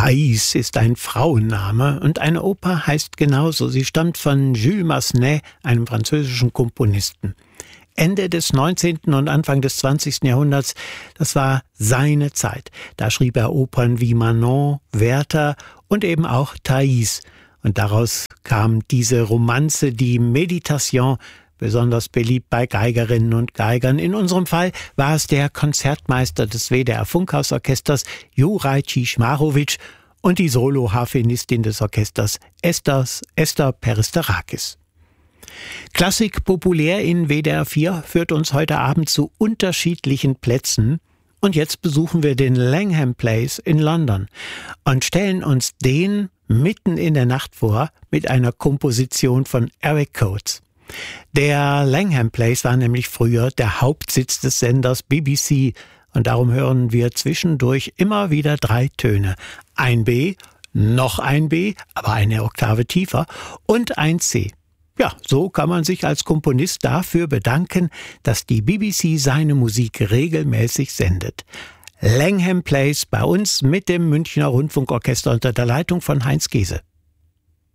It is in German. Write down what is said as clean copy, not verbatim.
Thais ist ein Frauenname und eine Oper heißt genauso. Sie stammt von Jules Massenet, einem französischen Komponisten. Ende des 19. und Anfang des 20. Jahrhunderts, das war seine Zeit. Da schrieb er Opern wie Manon, Werther und eben auch Thais. Und daraus kam diese Romanze, die Meditation, besonders beliebt bei Geigerinnen und Geigern. In unserem Fall war es der Konzertmeister des WDR Funkhausorchesters, Juraj Cišmarović, und die Solo-Harfenistin des Orchesters, Esther Peristerakis. Klassik populär in WDR 4 führt uns heute Abend zu unterschiedlichen Plätzen. Und jetzt besuchen wir den Langham Place in London und stellen uns den mitten in der Nacht vor mit einer Komposition von Eric Coates. Der Langham Place war nämlich früher der Hauptsitz des Senders BBC und darum hören wir zwischendurch immer wieder 3 Töne. Ein B, noch ein B, aber eine Oktave tiefer und ein C. Ja, so kann man sich als Komponist dafür bedanken, dass die BBC seine Musik regelmäßig sendet. Langham Place bei uns mit dem Münchner Rundfunkorchester unter der Leitung von Heinz Gese.